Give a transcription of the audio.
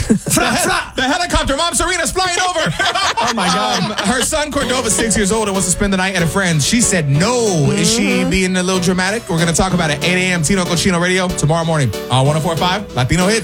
The helicopter. Mom Serena's flying over. Oh, my God. Her son Cordova, 6 years old, and wants to spend the night at a friend's. She said no. Is she being a little dramatic? We're going to talk about it at 8 a.m. Tino Cochino Radio tomorrow morning on 104.5 Latino Hits.